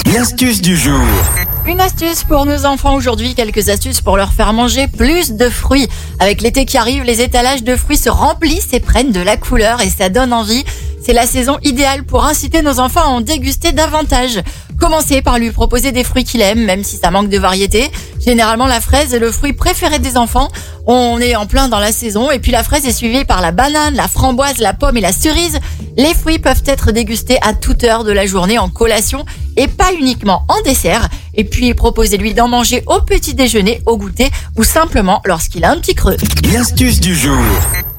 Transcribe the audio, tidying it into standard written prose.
L'astuce du jour. Une astuce pour nos enfants aujourd'hui, quelques astuces pour leur faire manger plus de fruits. Avec l'été qui arrive, les étalages de fruits se remplissent et prennent de la couleur et ça donne envie. C'est la saison idéale pour inciter nos enfants à en déguster davantage. Commencez par lui proposer des fruits qu'il aime, même si ça manque de variété. Généralement, la fraise est le fruit préféré des enfants. On est en plein dans la saison et puis la fraise est suivie par la banane, la framboise, la pomme et la cerise. Les fruits peuvent être dégustés à toute heure de la journée en collation et pas uniquement en dessert. Et puis proposez-lui d'en manger au petit déjeuner, au goûter ou simplement lorsqu'il a un petit creux. L'astuce du jour.